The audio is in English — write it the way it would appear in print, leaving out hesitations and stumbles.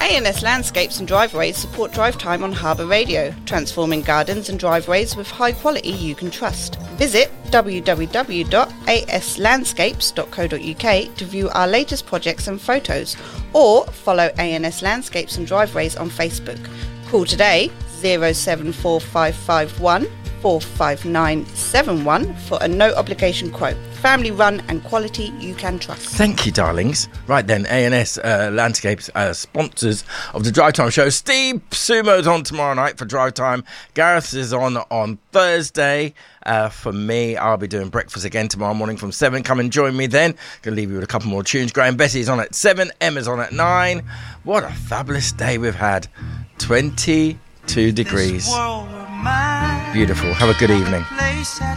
A&S Landscapes and Driveways support drive time on Harbour Radio, transforming gardens and driveways with high quality you can trust. Visit www.aslandscapes.co.uk to view our latest projects and photos, or follow A&S Landscapes and Driveways on Facebook. Call today 074551 45971 for a no obligation quote. Family run and quality you can trust. Thank you, darlings. Right then, A&S Landscapes sponsors of the Drive Time show. Steve Sumo's on tomorrow night for Drive Time. Gareth is on Thursday. For me, I'll be doing breakfast again tomorrow morning from 7. Come and join me then. Gonna leave you with a couple more tunes. Graham Bessie's on at 7. Emma's on at 9. What a fabulous day we've had. 22 degrees. Beautiful. Have a good evening.